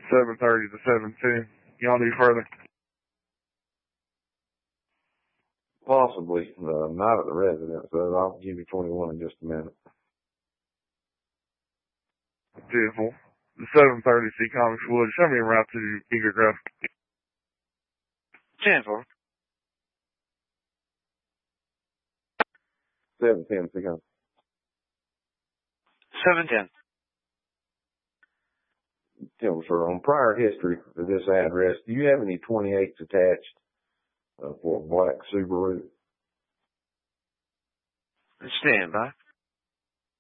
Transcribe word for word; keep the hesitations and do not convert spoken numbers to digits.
seven thirty to seven ten. Y'all need further? Possibly. Uh, not at the residence, but I'll give you twenty-one in just a minute. Beautiful. The seven thirty C Comics Wood. Show me a route to Eager Grove. ten four. seven ten C Comics. seven ten. Tell me, sir, on prior history of this address, do you have any twenty-eights attached uh, for a black Subaru? Stand by.